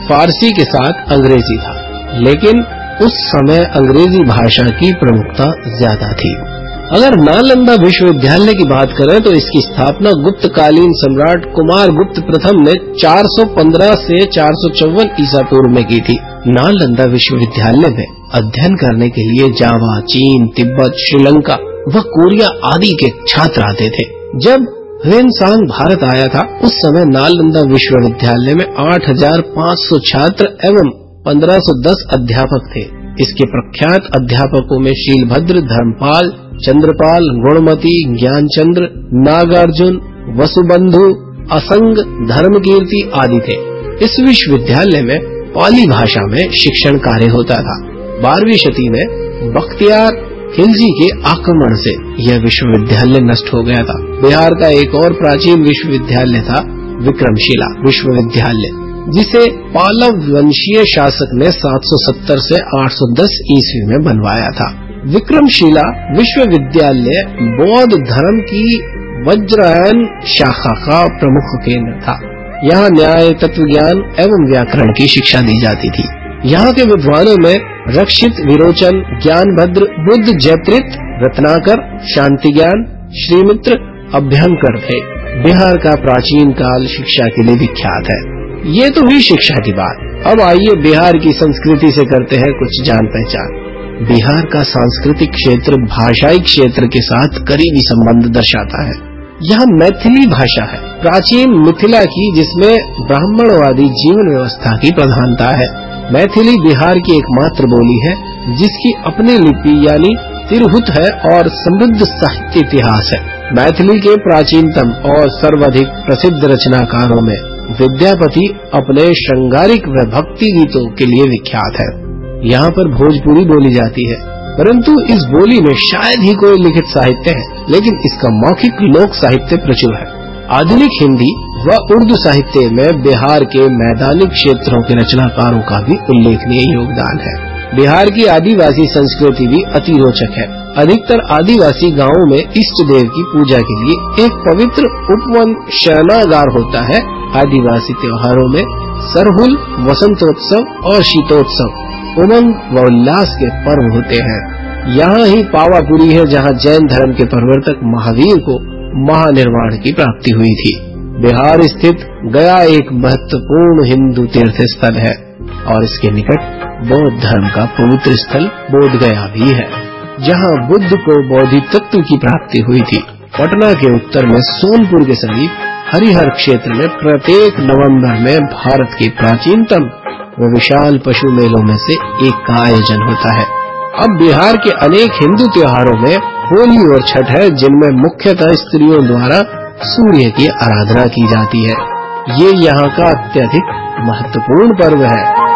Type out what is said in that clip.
फारसी के साथ अंग्रेजी था, लेकिन उस समय अंग्रेजी भाषा की प्रमुखता ज्यादा थी। अगर नालंदा विश्वविद्यालय की बात करें तो इसकी स्थापना गुप्तकालीन सम्राट कुमारगुप्त प्रथम ने 415 से 454 ईसा पूर्व में की थी। नालंदा विश्वविद्यालय में अध्ययन करने के लिए जावा, चीन, तिब्बत, श्रीलंका व कोरिया आदि के छात्र आते थे। जब ह्वेनसांग भारत आया था, उस समय नालंदा विश्वविद्यालय में 8500 छात्र एवं 1510 अध्यापक थे। इसके प्रख्यात अध्यापकों में शीलभद्र, धर्मपाल, चंद्रपाल, गुणमती, ज्ञानचंद्र, नागार्जुन, वसुबंधु, असंग, धर्मकीर्ति आदि थे। इस विश्वविद्यालय में पाली भाषा में शिक्षण कार्य होता था। 12वीं शती में बख्तियार खिलजी के आक्रमण से यह विश्वविद्यालय नष्ट हो गया था। बिहार का एक और प्राचीन विश्वविद्यालय था विक्रमशिला विश्वविद्यालय, जिसे पालव वंशीय शासक ने 770 से 810 ईस्वी में बनवाया था। विक्रमशिला विश्वविद्यालय बौद्ध धर्म की वज्रायन शाखा का प्रमुख केंद्र था। यहाँ न्याय, तत्वज्ञान एवं व्याकरण की शिक्षा दी जाती थी। यहाँ के विद्वानों में रक्षित, विरोचन, ज्ञानभद्र, बुद्ध जयत्रित, रत्नाकर, शांति ज्ञान, श्रीमित्र, अभ्यंकर थे। बिहार का प्राचीन काल शिक्षा के लिए विख्यात है। ये तो हुई शिक्षा की बात। अब आइए बिहार की संस्कृति से करते हैं कुछ जान पहचान। बिहार का सांस्कृतिक क्षेत्र भाषाई क्षेत्र के साथ करीबी संबंध दर्शाता है। यह मैथिली भाषा है, प्राचीन मिथिला की, जिसमें ब्राह्मणवादी जीवन व्यवस्था की प्रधानता है। मैथिली बिहार की एकमात्र बोली है जिसकी अपनी लिपि यानी तिरहुत है और समृद्ध साहित्य इतिहास है। मैथिली के प्राचीनतम और सर्वाधिक प्रसिद्ध रचनाकारों में विद्यापति अपने श्रृंगारिक व भक्ति गीतों के लिए विख्यात है। यहाँ पर भोजपुरी बोली जाती है, परंतु इस बोली में शायद ही कोई लिखित साहित्य है, लेकिन इसका मौखिक लोक साहित्य प्रचुर है। आधुनिक हिंदी व उर्दू साहित्य में बिहार के मैदानी क्षेत्रों के रचनाकारों का भी उल्लेखनीय योगदान है। बिहार की आदिवासी संस्कृति भी अति रोचक है। अधिकतर आदिवासी गांवों में इष्ट देव की पूजा के लिए एक पवित्र उपवन शयनागार होता है। आदिवासी त्योहारों में सरहुल, वसंतोत्सव और शीतोत्सव उमंग व उल्लास के पर्व होते हैं। यहाँ ही पावापुरी है, जहाँ जैन धर्म के प्रवर्तक महावीर को महानिर्वाण की प्राप्ति हुई थी। बिहार स्थित गया एक महत्वपूर्ण हिंदू तीर्थ स्थल है और इसके निकट बौद्ध धर्म का पवित्र स्थल बोध गया भी है, जहाँ बुद्ध को बोधिसत्व की प्राप्ति हुई थी। पटना के उत्तर में सोनपुर के समीप हरिहर क्षेत्र में प्रत्येक नवंबर में भारत के प्राचीनतम व विशाल पशु मेलों में से एक का आयोजन होता है। अब बिहार के अनेक हिंदू त्योहारों में होली और छठ है, जिनमें मुख्यतः स्त्रियों द्वारा सूर्य की आराधना की जाती है। ये यहाँ का अत्यधिक महत्वपूर्ण पर्व है।